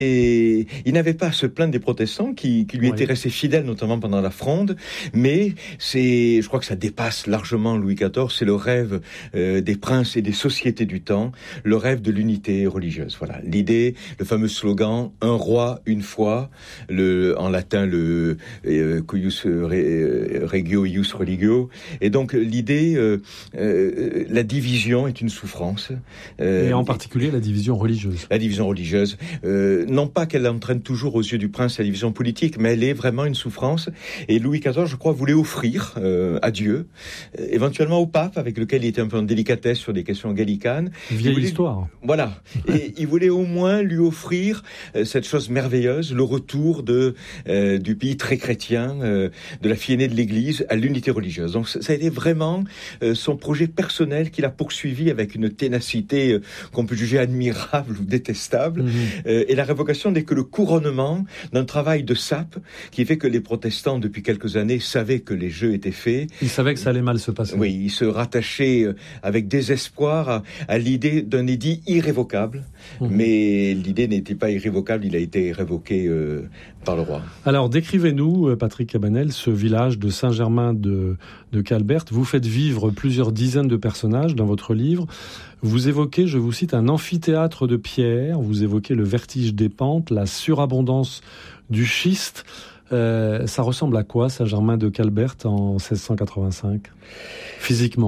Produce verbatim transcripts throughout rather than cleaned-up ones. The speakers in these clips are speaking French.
Et il n'avait pas à se plaindre des protestants qui, qui lui Oui. étaient restés fidèles, notamment pendant la Fronde. Mais c'est, je crois que ça dépasse largement Louis quatorze. C'est le rêve euh, des princes et des sociétés du temps, le rêve de l'unité religieuse. Voilà, l'idée, le fameux slogan "un roi, une foi", le, en latin le euh, "cuius re, regio ius religio". Et donc l'idée, euh, euh, la division est une souffrance. Euh, Et en particulier la division religieuse. La division religieuse. Euh, non pas qu'elle entraîne toujours aux yeux du prince la division politique, mais elle est vraiment une souffrance. Et Louis quatorze, je crois, voulait offrir euh, à Dieu, euh, éventuellement au pape, avec lequel il était un peu en délicatesse sur des questions gallicanes. Vieille voulait, histoire. Voilà. Et il voulait au moins lui offrir euh, cette chose merveilleuse, le retour de euh, du pays très chrétien, euh, de la fille aînée de l'Église, à l'unité religieuse. Donc ça a été vraiment euh, son projet personnel qu'il a poursuivi avec une ténacité euh, qu'on peut juger admirable ou détestable. Mmh. Euh, et la révocation n'est que le couronnement d'un travail de sape qui fait que les protestants, depuis quelques années, savaient que les jeux étaient faits. Ils savaient que ça allait mal se passer. Oui, ils se rattachaient avec désespoir à, à l'idée d'un édit irrévocable. Mmh. Mais l'idée n'était pas irrévocable, il a été révoqué euh, par le roi. Alors, décrivez-nous, Patrick Cabanel, ce village de Saint-Germain de, de Calberte. Vous faites vivre plusieurs dizaines de personnages dans votre livre. Vous évoquez, je vous cite, un amphithéâtre de pierre. Vous évoquez le vertige des pentes, la surabondance du schiste. Euh, ça ressemble à quoi, Saint-Germain de Calberte, en seize cent quatre-vingt-cinq, physiquement ?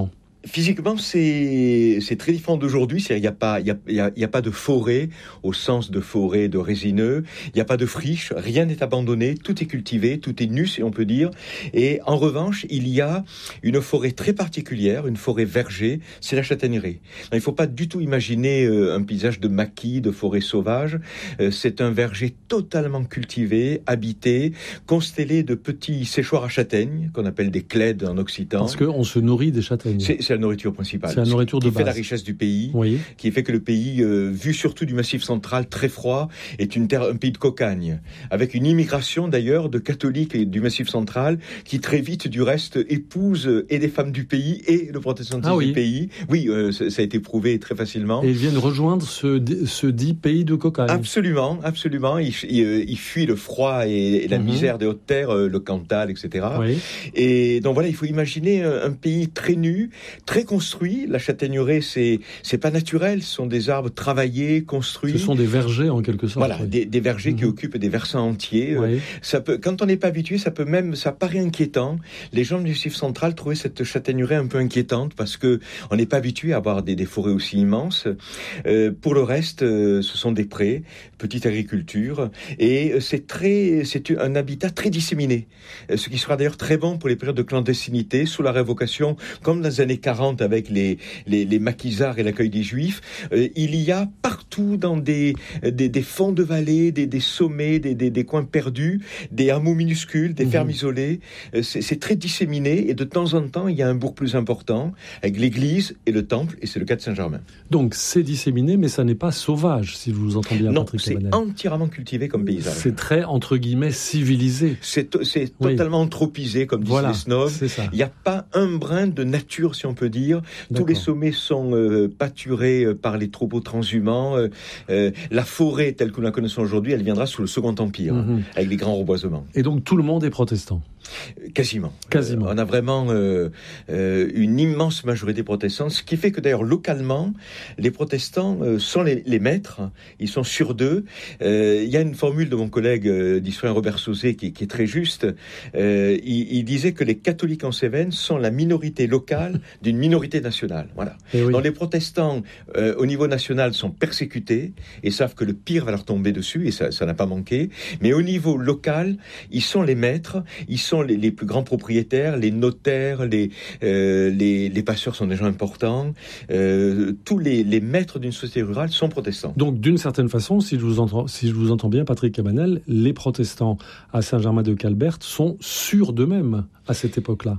Physiquement, c'est c'est très différent d'aujourd'hui. C'est-à-dire, il n'y a pas il y a, il y a, il y a pas de forêt au sens de forêt de résineux. Il n'y a pas de friche. Rien n'est abandonné. Tout est cultivé. Tout est nu, si on peut dire. Et en revanche, il y a une forêt très particulière, une forêt verger. C'est la châtaigneraie. Il ne faut pas du tout imaginer euh, un paysage de maquis, de forêt sauvage. Euh, c'est un verger totalement cultivé, habité, constellé de petits séchoirs à châtaignes qu'on appelle des clèdes en occitan. Parce qu'on se nourrit des châtaignes. C'est, c'est la nourriture principale. C'est la nourriture de qui base. Qui fait la richesse du pays, oui. qui fait que le pays, euh, vu surtout du Massif central, très froid, est une terre, un pays de cocagne, avec une immigration d'ailleurs de catholiques du Massif central, qui très vite, du reste, épousent et des femmes du pays et le protestantisme ah oui. du pays. Oui, euh, ça, ça a été prouvé très facilement. Et ils viennent rejoindre ce, ce dit pays de cocagne. Absolument, absolument. Ils, ils, ils fuient le froid et, et la mm-hmm. misère des hautes terres, le Cantal, et cetera. Oui. Et donc voilà, il faut imaginer un, un pays très nu, très construit. La châtaigneraie, c'est c'est pas naturel. Ce sont des arbres travaillés, construits. Ce sont des vergers en quelque sorte. Voilà, oui. des, des vergers mmh. qui occupent des versants entiers. Oui. Ça peut, quand on n'est pas habitué, ça peut même, ça paraît inquiétant. Les gens du Massif central trouvaient cette châtaigneraie un peu inquiétante parce que on n'est pas habitué à avoir des, des forêts aussi immenses. Euh, pour le reste, euh, ce sont des prés, petite agriculture, et c'est très, c'est un habitat très disséminé. Ce qui sera d'ailleurs très bon pour les périodes de clandestinité sous la révocation, comme dans les années quarante avec les, les, les maquisards et l'accueil des Juifs. Euh, il y a partout dans des, des, des fonds de vallées, des, des sommets, des, des, des coins perdus, des hameaux minuscules, des mmh. fermes isolées. Euh, c'est, c'est très disséminé et de temps en temps, il y a un bourg plus important avec l'église et le temple, et c'est le cas de Saint-Germain. Donc c'est disséminé, mais ça n'est pas sauvage, si vous entendez bien, non, Patrick c'est Cabanel. entièrement cultivé comme paysage. C'est très, entre guillemets, civilisé. C'est, c'est oui. totalement anthropisé, comme disent voilà, les snobs. Il n'y a pas un brin de nature, si on peut dire. D'accord. Tous les sommets sont euh, pâturés euh, par les troupeaux transhumants. Euh, euh, la forêt, telle que nous la connaissons aujourd'hui, elle viendra sous le Second Empire, mm-hmm. avec les grands reboisements. Et donc tout le monde est protestant ? Quasiment. Quasiment. Euh, on a vraiment euh, euh, une immense majorité protestante, ce qui fait que d'ailleurs localement, les protestants euh, sont les, les maîtres, ils sont sur d'eux. Euh, il y a une formule de mon collègue euh, d'historien Robert Sauzet qui, qui est très juste. Euh, il, il disait que les catholiques en Cévennes sont la minorité locale d'une minorité nationale. Voilà. Oui. Donc les protestants euh, au niveau national sont persécutés et savent que le pire va leur tomber dessus, et ça, ça n'a pas manqué. Mais au niveau local, ils sont les maîtres, ils sont Les, les plus grands propriétaires, les notaires, les, euh, les, les pasteurs sont des gens importants. Euh, tous les, les maîtres d'une société rurale sont protestants. Donc, d'une certaine façon, si je vous entends, si je vous entends bien, Patrick Cabanel, les protestants à Saint-Germain de Calberte sont sûrs d'eux-mêmes à cette époque-là.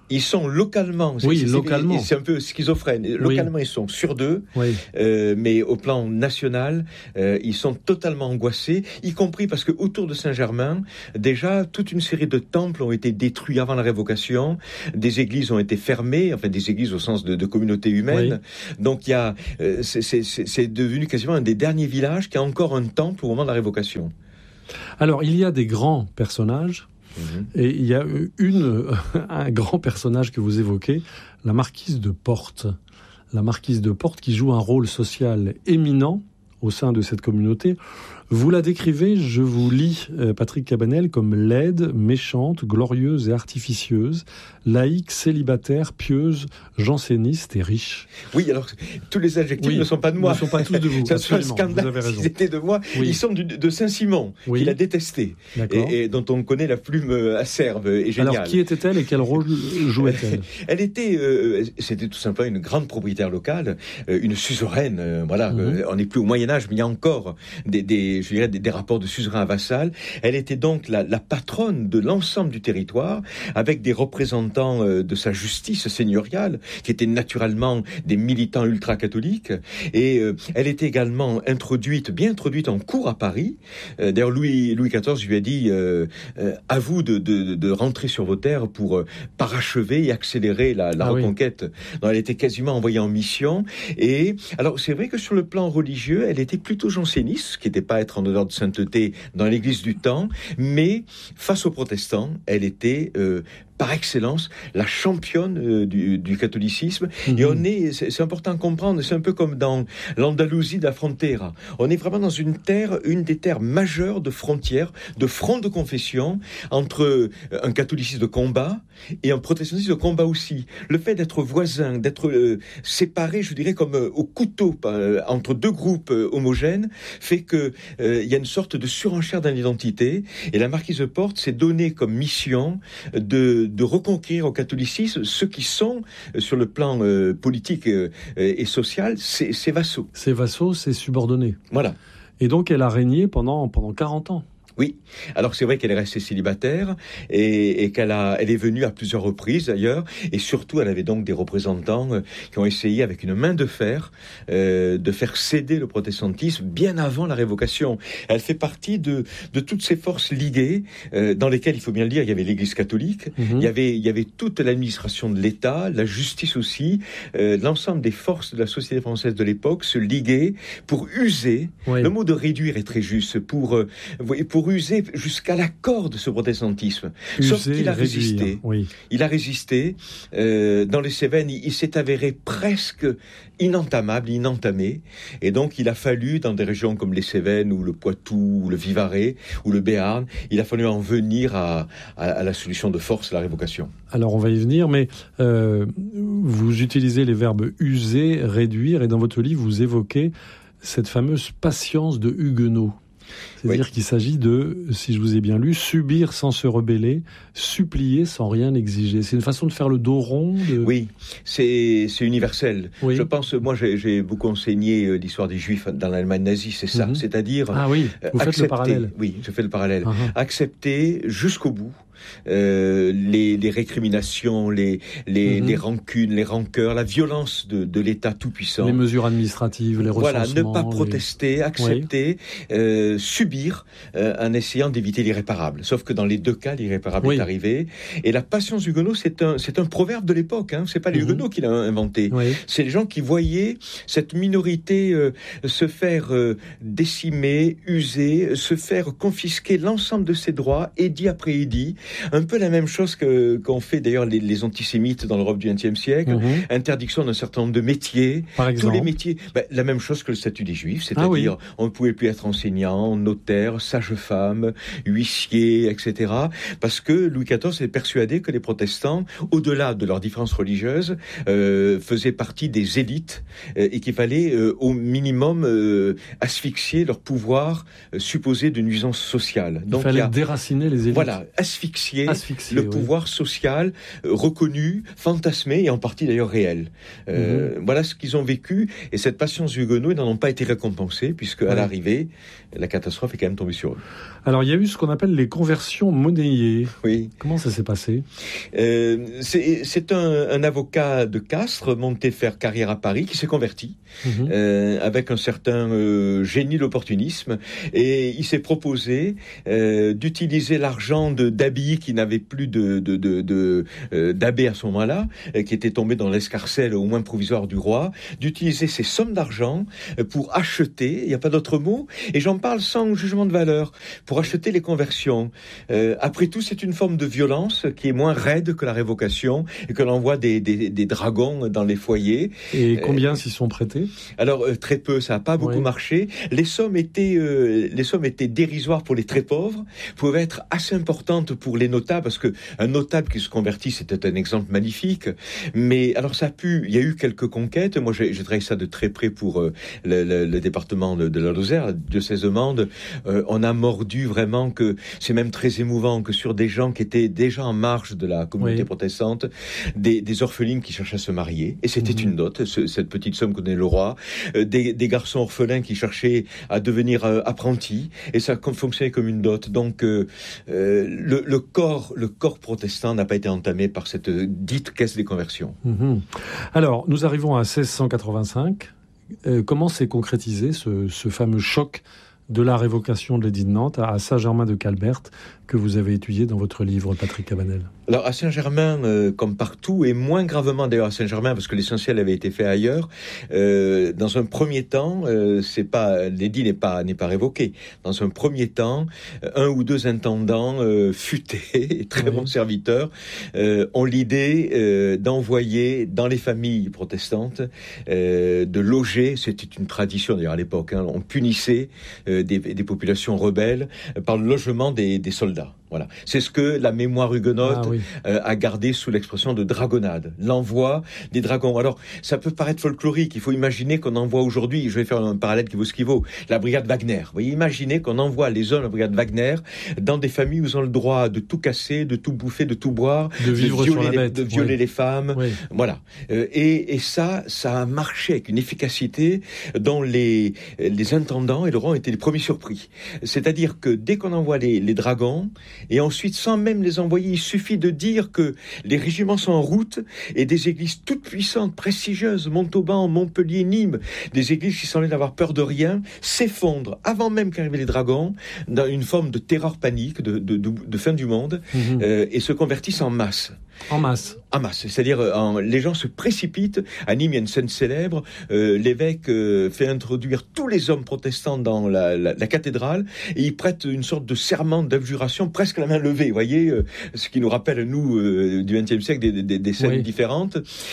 Ils sont localement, oui, c'est, localement. C'est, c'est un peu schizophrène. Localement, oui. Ils sont sur deux, oui. euh, mais au plan national, euh, ils sont totalement angoissés, y compris parce que autour de Saint-Germain, déjà, toute une série de temples ont été détruits avant la révocation, des églises ont été fermées, enfin des églises au sens de, de communauté humaine. Oui. Donc il y a, euh, c'est, c'est, c'est devenu quasiment un des derniers villages qui a encore un temple au moment de la révocation. Alors, il y a des grands personnages. Mmh. Et il y a une, un grand personnage que vous évoquez, la marquise de Portes. La marquise de Portes qui joue un rôle social éminent au sein de cette communauté. Vous la décrivez, je vous lis, euh, Patrick Cabanel, comme laide, méchante, glorieuse et artificieuse, laïque, célibataire, pieuse, janséniste et riche. Oui, alors, tous les adjectifs oui, ne sont pas de moi. Ne sont pas tous de vous. Ça serait un scandale vous avez raison. S'ils étaient de moi. Oui. Ils sont du, de Saint-Simon, oui. qu'il a détesté, et, et dont on connaît la plume acerbe et géniale. Alors, qui était-elle et quel rôle jouait-elle? Elle était, euh, c'était tout simplement une grande propriétaire locale, euh, une suzeraine, euh, voilà, mm-hmm. euh, on n'est plus au Moyen-Âge, mais il y a encore des... des je dirais, des, des rapports de suzerain à vassal. Elle était donc la, la patronne de l'ensemble du territoire, avec des représentants euh, de sa justice seigneuriale, qui étaient naturellement des militants ultra-catholiques. Et euh, elle était également introduite, bien introduite en cour à Paris. Euh, d'ailleurs, Louis, Louis quatorze lui a dit euh, euh, « à vous de, de, de rentrer sur vos terres pour euh, parachever et accélérer la, la ah reconquête. Oui. » Donc, elle était quasiment envoyée en mission. Et alors, c'est vrai que sur le plan religieux, elle était plutôt janséniste, ce qui n'était pas être en odeur de sainteté dans l'église du temps, mais face aux protestants, elle était euh, par excellence la championne euh, du, du catholicisme. Mmh. Et on est, c'est, c'est important à comprendre, c'est un peu comme dans l'Andalousie de la Frontera. On est vraiment dans une terre, une des terres majeures de frontières, de front de confession entre un catholicisme de combat et un protestantisme de combat aussi. Le fait d'être voisin, d'être euh, séparé, je dirais comme euh, au couteau euh, entre deux groupes euh, homogènes, fait que euh, il y a une sorte de surenchère dans l'identité. Et la marquise de Portes s'est donnée comme mission de de reconquérir au catholicisme ceux qui sont, euh, sur le plan euh, politique euh, et social, ses, ses vassaux. Ses vassaux, ses subordonnés. Voilà. Et donc elle a régné pendant, pendant quarante ans. Oui, alors c'est vrai qu'elle est restée célibataire et, et qu'elle a, elle est venue à plusieurs reprises d'ailleurs, et surtout elle avait donc des représentants euh, qui ont essayé avec une main de fer euh, de faire céder le protestantisme bien avant la révocation. Elle fait partie de, de toutes ces forces liguées euh, dans lesquelles, il faut bien le dire, il y avait l'Église catholique, mmh. il y avait, il y avait toute l'administration de l'État, la justice aussi, euh, l'ensemble des forces de la société française de l'époque se liguaient pour user. Oui. Le mot de réduire est très juste, pour euh, pour user jusqu'à la corde ce protestantisme. User, Sauf qu'il a résisté. Réduire, oui. Il a résisté. Euh, dans les Cévennes, il, il s'est avéré presque inentamable, inentamé. Et donc, il a fallu, dans des régions comme les Cévennes, ou le Poitou, ou le Vivarais, ou le Béarn, il a fallu en venir à, à, à la solution de force, la révocation. Alors, on va y venir, mais euh, vous utilisez les verbes user, réduire, et dans votre livre, vous évoquez cette fameuse patience de Huguenot. C'est-à-dire oui. qu'il s'agit de, si je vous ai bien lu, subir sans se rebeller, supplier sans rien exiger. C'est une façon de faire le dos rond de... Oui, c'est, c'est universel. Oui. Je pense, moi j'ai, j'ai beaucoup enseigné l'histoire des Juifs dans l'Allemagne nazie, c'est ça. Mm-hmm. C'est-à-dire... Ah oui, vous accepter, faites le parallèle. Oui, je fais le parallèle. Uh-huh. Accepter jusqu'au bout Euh, les, les récriminations, les, les, mmh. les rancunes, les rancœurs, la violence de, de l'État tout-puissant. Les mesures administratives, les recensements. Voilà, ne pas protester, les... accepter, oui. euh, subir euh, en essayant d'éviter l'irréparable. Sauf que dans les deux cas, l'irréparable oui. est arrivé. Et la patience Huguenot, c'est un, c'est un proverbe de l'époque. Hein. C'est pas les mmh. Huguenots qui l'ont inventé. Oui. C'est les gens qui voyaient cette minorité euh, se faire euh, décimer, user, se faire confisquer l'ensemble de ses droits, édit après édit. Un peu la même chose que, qu'ont fait d'ailleurs les, les antisémites dans l'Europe du vingtième siècle. Mmh. Interdiction d'un certain nombre de métiers. Par exemple. Tous les métiers. Ben, la même chose que le statut des Juifs. C'est-à-dire, ah oui. on ne pouvait plus être enseignant, notaire, sage-femme, huissier, et cetera. Parce que Louis quatorze est persuadé que les protestants, au-delà de leurs différences religieuses, euh, faisaient partie des élites euh, et qu'il fallait euh, au minimum euh, asphyxier leur pouvoir euh, supposé de nuisance sociale. Donc, il fallait il y a, déraciner les élites. Voilà, asphyxier asphyxier, asphyxier le oui. pouvoir social euh, reconnu, fantasmé et en partie d'ailleurs réel. Euh, mmh. Voilà ce qu'ils ont vécu, et cette patience huguenot, ils n'en ont pas été récompensés, puisque à oui. l'arrivée, la catastrophe est quand même tombée sur eux. Alors il y a eu ce qu'on appelle les conversions monnayées. Oui. Comment ça s'est passé ? euh, C'est, c'est un, un avocat de Castres, monté faire carrière à Paris, qui s'est converti mmh. euh, avec un certain euh, génie de l'opportunisme, et il s'est proposé euh, d'utiliser l'argent de, d'abbé qui n'avait plus de, de, de, de, euh, d'abbé à ce moment-là, euh, qui était tombé dans l'escarcelle au moins provisoire du roi, d'utiliser ces sommes d'argent pour acheter, il n'y a pas d'autre mot, et j'en parle sans jugement de valeur, pour acheter les conversions. Euh, après tout, c'est une forme de violence qui est moins raide que la révocation, et que l'envoi des, des, des dragons dans les foyers. Et combien euh, s'y sont prêtés ? Alors, euh, très peu, ça n'a pas beaucoup oui. marché. Les sommes étaient, euh, les sommes étaient dérisoires pour les très pauvres, pouvaient être assez importantes pour les notables, parce qu'un notable qui se convertit, c'était un exemple magnifique. Mais alors, ça a pu, il y a eu quelques conquêtes. Moi, j'ai, j'ai travaillé ça de très près pour euh, le, le, le département de, de la Lozère, le diocèse de Mende. Euh, on a mordu vraiment que, c'est même très émouvant, que sur des gens qui étaient déjà en marge de la communauté oui. protestante, des, des orphelines qui cherchaient à se marier, et c'était mmh. une dot, ce, cette petite somme que donnait le roi, euh, des, des garçons orphelins qui cherchaient à devenir euh, apprentis, et ça fonctionnait comme une dot. Donc euh, euh, le, le corps, le corps protestant n'a pas été entamé par cette dite caisse des conversions. Mmh. Alors, nous arrivons à seize cent quatre-vingt-cinq. Euh, comment s'est concrétisé ce, ce fameux choc de la révocation de l'édit de Nantes à Saint-Germain-de-Calbert, que vous avez étudié dans votre livre, Patrick Cabanel? Alors, à Saint-Germain, euh, comme partout, et moins gravement d'ailleurs à Saint-Germain, parce que l'essentiel avait été fait ailleurs, euh, dans un premier temps, euh, c'est pas, l'édit n'est pas, n'est pas révoqué. Dans un premier temps, un ou deux intendants euh, futés, très oui. bons serviteurs, euh, ont l'idée euh, d'envoyer dans les familles protestantes, euh, de loger, c'était une tradition d'ailleurs à l'époque, hein, on punissait euh, des, des populations rebelles euh, par le logement des, des soldats. Voilà. C'est ce que la mémoire huguenote ah, oui. euh, a gardé sous l'expression de dragonnade, l'envoi des dragons. Alors, ça peut paraître folklorique, il faut imaginer qu'on envoie aujourd'hui, je vais faire un parallèle qui vaut ce qui vaut, la brigade Wagner. Vous voyez, imaginez qu'on envoie les hommes de la brigade Wagner dans des familles où ils ont le droit de tout casser, de tout bouffer, de tout boire, de, vivre de violer, sur la les, bête. de violer oui. les femmes. Oui. Voilà. Euh, et, et ça, ça a marché avec une efficacité dont les, les intendants et le roi étaient les premiers surpris. C'est-à-dire que dès qu'on envoie les, les dragons, et ensuite, sans même les envoyer, il suffit de dire que les régiments sont en route et des églises toutes puissantes, prestigieuses, Montauban, Montpellier, Nîmes, des églises qui semblaient n'avoir peur de rien, s'effondrent avant même qu'arrivent les dragons dans une forme de terreur panique, de, de, de, de fin du monde, mmh. euh, et se convertissent en masse. En masse. En masse, c'est-à-dire en, les gens se précipitent. À Nîmes, il y a une scène célèbre. Euh, l'évêque euh, fait introduire tous les hommes protestants dans la, la, la cathédrale et il prête une sorte de serment d'abjuration, presque la main levée. Vous voyez, euh, ce qui nous rappelle nous euh, du vingtième siècle des, des, des scènes oui. différentes.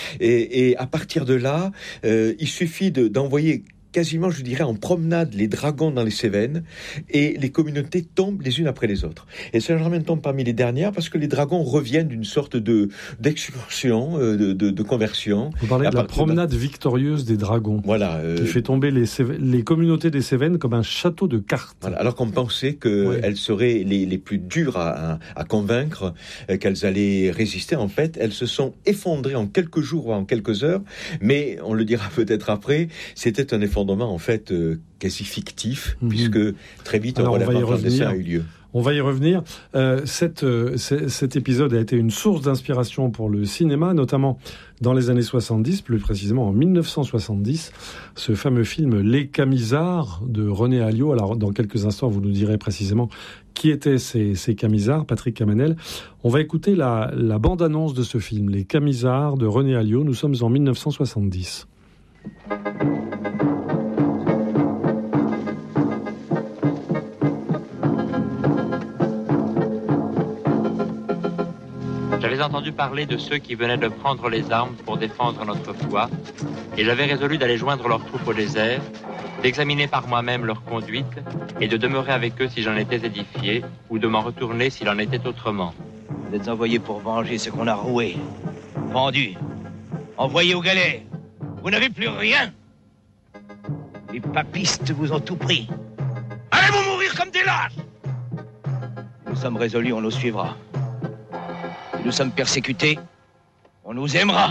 Et, et à partir de là, euh, il suffit de, d'envoyer quasiment, je dirais, en promenade, les dragons dans les Cévennes, et les communautés tombent les unes après les autres. Et Saint-Germain tombe parmi les dernières parce que les dragons reviennent d'une sorte de, d'excursion, euh, de, de, de conversion. Vous parlez de la promenade de... victorieuse des dragons, voilà, euh... qui fait tomber les, Cév... les communautés des Cévennes comme un château de cartes. Voilà, alors qu'on pensait qu'elles ouais. seraient les, les plus dures à, à, à convaincre, euh, qu'elles allaient résister. En fait, elles se sont effondrées en quelques jours ou en quelques heures, mais on le dira peut-être après, c'était un effondrement en fait euh, quasi fictif, mmh. puisque très vite Alors, on va y revenir. a eu lieu. On va y revenir. Euh, cette, euh, cet épisode a été une source d'inspiration pour le cinéma, notamment dans les années soixante-dix, plus précisément en dix-neuf cent soixante-dix, ce fameux film Les Camisards de René Alliot. Alors, dans quelques instants, vous nous direz précisément qui étaient ces, ces Camisards, Patrick Cabanel. On va écouter la, la bande-annonce de ce film, Les Camisards de René Alliot. Nous sommes en dix-neuf cent soixante-dix. J'avais entendu parler de ceux qui venaient de prendre les armes pour défendre notre foi, et j'avais résolu d'aller joindre leurs troupes au désert, d'examiner par moi-même leur conduite, et de demeurer avec eux si j'en étais édifié, ou de m'en retourner s'il en était autrement. Vous êtes envoyés pour venger ce qu'on a roué, pendu, envoyés au galet. Vous n'avez plus rien. Les papistes vous ont tout pris. Allez vous mourir comme des lâches. Nous sommes résolus, on nous suivra. nous sommes persécutés, on nous aimera.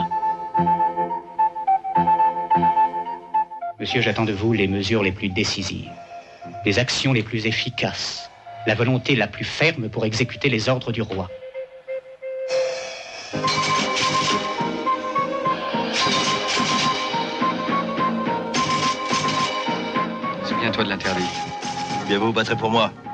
Monsieur, j'attends de vous les mesures les plus décisives, les actions les plus efficaces, la volonté la plus ferme pour exécuter les ordres du roi. Souviens-toi de l'interdit. Bien vous vous battrez pour moi.